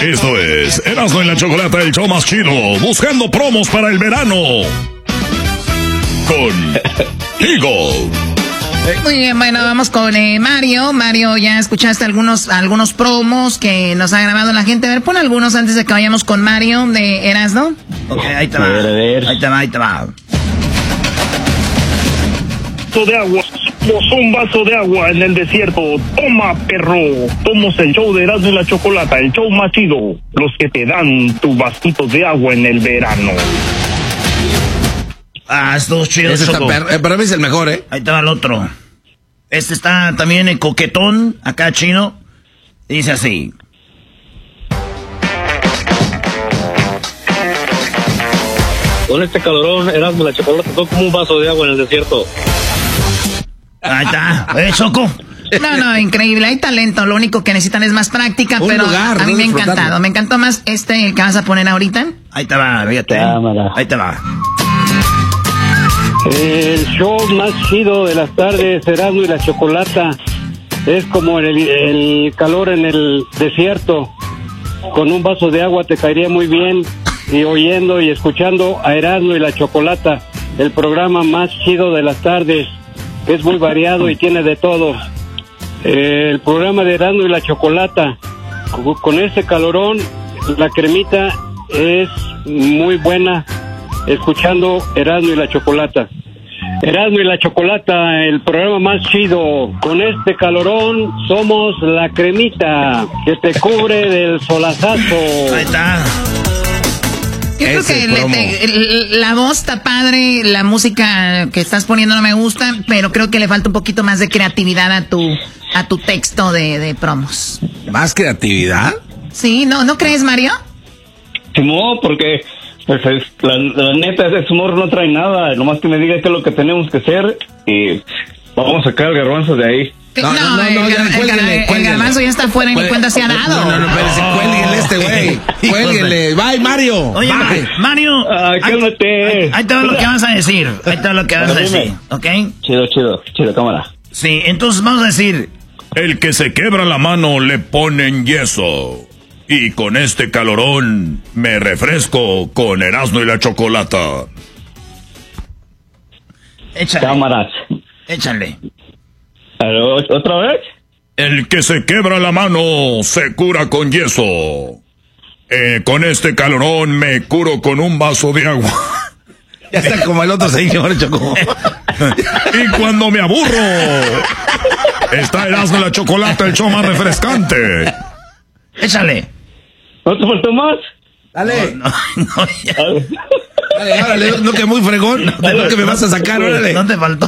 Esto es Erasmo y la Chocolata, el show más chido, buscando promos para el verano. Con Eagle. Muy bien, bueno, vamos con Mario. Mario, ya escuchaste algunos promos que nos ha grabado la gente. A ver, pon algunos antes de que vayamos con Mario de Erasmo. Ok, ahí te va. Ahí te va. De agua, un vaso de agua en el desierto. Toma, perro. Somos el show de Erasmo y la Chocolata, el show más chido. Los que te dan tu vasito de agua en el verano. Estuvo chido. Ese para mí es el mejor, ¿eh? Ahí te va el otro. Este está también en coquetón, acá chino. Dice así. Con este calorón, Erasmo y la Chocolata son como un vaso de agua en el desierto. Ahí está. Choco. No, increíble, hay talento, lo único que necesitan es más práctica, pero a mí me ha encantado. Me encantó más el que vas a poner ahorita. Ahí te va, fíjate. Ahí te va. El show más chido de las tardes, Erasmo y la Chocolata, es como el calor en el desierto. Con un vaso de agua te caería muy bien, y oyendo y escuchando a Erasmo y la Chocolata, el programa más chido de las tardes. Es muy variado y tiene de todo. El programa de Erasmo y la Chocolata, con ese calorón, la cremita es muy buena, escuchando Erasmo y la Chocolata. Erasmo y la Chocolata, el programa más chido. Con este calorón somos la cremita que te cubre del solazazo. Ahí está. Yo creo que la voz está padre, la música que estás poniendo no me gusta, pero creo que le falta un poquito más de creatividad a tu texto de promos. ¿Más creatividad? Sí, ¿no crees, Mario? No, porque pues la neta, ese humor no trae nada. Nomás que me diga qué es lo que tenemos que hacer y vamos a sacar el garbanzo de ahí. No, el garbanzo ya está fuera y ni cuenta se ha dado. No, espérese, cuélguenle güey. Cuélguenle. Bye, Mario. Oye, bye. Mario. Cálmate. Ahí te va lo que vas a decir. ¿Ok? Chido, cámara. Sí, entonces vamos a decir. El que se quebra la mano le ponen yeso. Y con este calorón me refresco con Erasmo y la Chocolata. Échale. Cámaras. Échale. ¿Otra vez? El que se quebra la mano se cura con yeso. Con este calorón me curo con un vaso de agua. Ya está como el otro señor, Choco. Y cuando me aburro, está Erasmo y la Chocolata, el show más refrescante. Échale. ¿No te faltó más? Dale. No, ya. Dale, no que muy fregón. No que me vas a sacar, órale. No te faltó.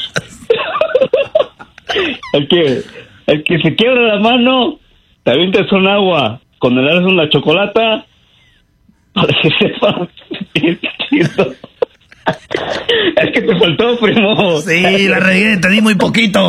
El que se quiebra la mano, te avientas un agua con el Erasmo y la Chocolata para que sepa. Es que te faltó, primo. Sí, la regué, te di muy poquito.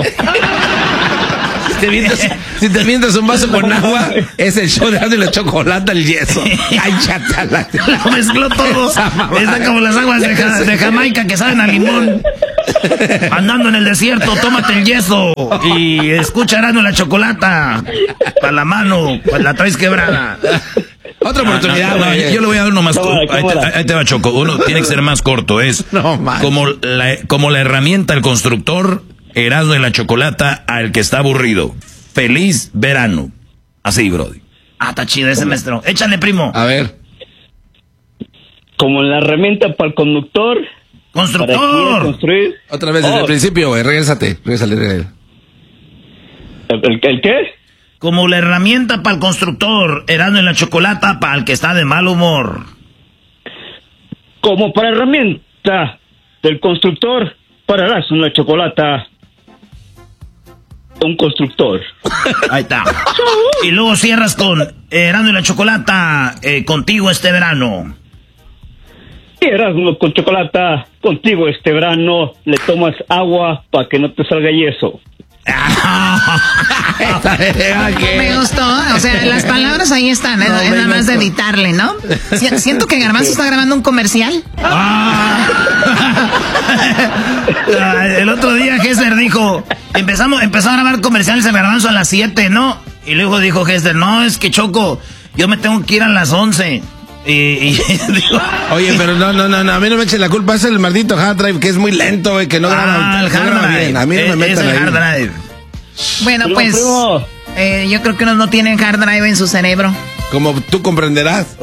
Si te mientas un vaso con agua, es el show de Erasmo y la Chocolata, el yeso. Ay, chatala. Lo mezcló todo. Está como las aguas de Jamaica que saben a limón. Andando en el desierto, tómate el yeso y escucha Erasmo y la Chocolata. Para la mano, pues la traes quebrada. Otra oportunidad, güey. Yo le voy a dar uno más corto. Ahí te va, Choco. Uno tiene que ser más corto. Es como la herramienta al constructor, Erasmo y la Chocolata al que está aburrido. Feliz verano. Así, brody. Está chido ese maestro. Échale, primo. A ver. Como la herramienta para el conductor. ¡Constructor! Construir. Otra vez desde el principio, güey. Regrésale. ¿El qué? Como la herramienta para el constructor, Erasmo y la Chocolata para el que está de mal humor. Como para herramienta del constructor, para Erasmo y la Chocolata. Un constructor. Ahí está. Y luego cierras con Erasmo y la Chocolata contigo este verano. Erasmo con Chocolata, contigo este verano, le tomas agua para que no te salga yeso. Me gustó, o sea, las palabras ahí están, es nada más de editarle, ¿no? Siento que Garbanzo está grabando un comercial. El otro día Hester dijo, empezó a grabar comerciales de Garbanzo a las 7, ¿no? Y luego dijo Hester, no, es que Choco, yo me tengo que ir a las 11. Digo, oye, pero no, a mí no me echen la culpa, es el maldito hard drive que es muy lento, güey, que no graba, el hard drive. Bien. A mí no me metan ahí. Hard drive. Bueno, pues yo creo que unos no tienen hard drive en su cerebro. Como tú comprenderás.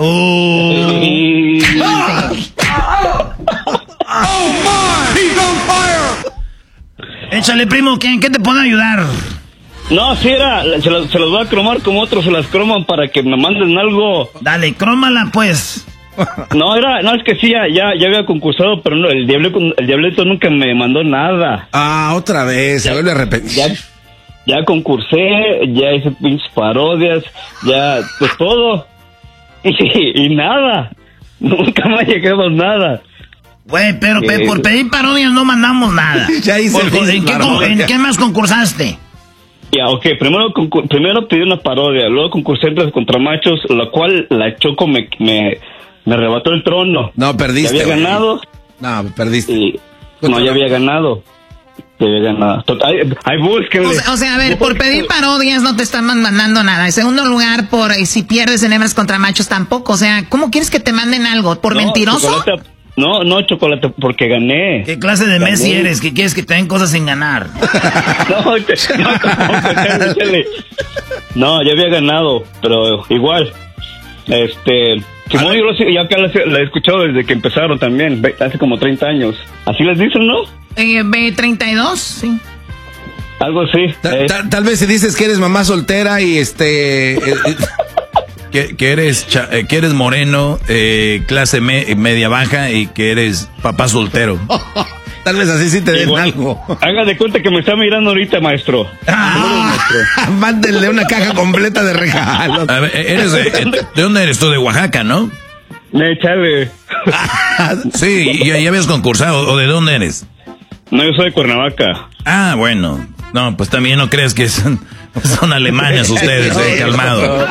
Échale, primo, ¿en qué te puedo ayudar? No, sí se los voy a cromar como otros se las croman para que me manden algo. Dale, crómala pues. No, es que sí, ya había concursado, pero no, el diablito nunca me mandó nada. Ah, otra vez, se vuelve a repetir. Ya concursé, ya hice pinches parodias, ya, pues todo. Y nada. Nunca me ha llegado nada. Güey, pero por pedir parodias no mandamos nada. Ya hice ¿En qué más concursaste? Ya, ok, primero pedí una parodia, luego concursé entre contra machos, la cual la Choco me arrebató el trono. No, perdiste. Ya había ganado. No, perdiste. Ya había ganado. Ay, búsquenle. O sea, a ver, por pedir parodias no te están mandando nada. En segundo lugar, si pierdes en hembras contra machos tampoco. O sea, ¿cómo quieres que te manden algo? ¿Por mentiroso? No, Chocolate, porque gané. ¿Qué clase de Messi eres? ¿Que quieres que te den cosas sin ganar? No, ya había ganado, pero igual. Simón, yo acá la he escuchado desde que empezaron también, hace como 30 años. ¿Así les dicen, no? B32, sí. Algo así. Tal vez si dices que eres mamá soltera y que eres moreno, clase media baja y que eres papá soltero. Tal vez así sí te den algo. Haga de cuenta que me está mirando ahorita, maestro. Mándenle una caja completa de regalos. A ver, ¿de dónde eres tú? De Oaxaca, ¿no? De Chávez. Sí, ya habías concursado. ¿O de dónde eres? No, yo soy de Cuernavaca. Ah, bueno. No, pues también no crees que son alemanes ustedes, calmado.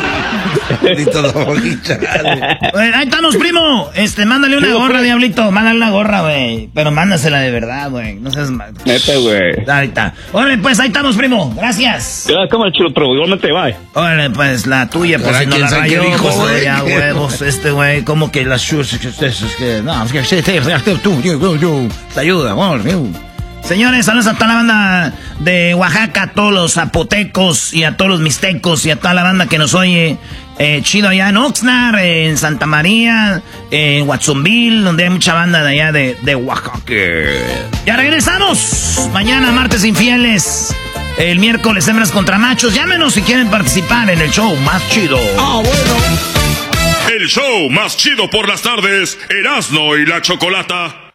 Ahí estamos, primo. Mándale una gorra, diablito. Mándale una gorra, güey. Pero mándasela de verdad, güey. No seas mal. Neta, güey. Ahí está. Órale, pues ahí estamos, primo. Gracias. Ya, cámara, chulo, pero igualmente, bye. Órale, pues la tuya, pues si no la rayó, pues ya, huevos. Güey, como que las shoes. No, es que te ayuda, señores, saludos a toda la banda de Oaxaca, a todos los zapotecos y a todos los mixtecos y a toda la banda que nos oye chido allá en Oxnard, en Santa María, en Watsonville, donde hay mucha banda de allá de Oaxaca. Ya regresamos. Mañana, martes infieles. El miércoles, hembras contra machos. Llámenos si quieren participar en el show más chido. Ah, bueno. El show más chido por las tardes, Erasmo y la Chocolata.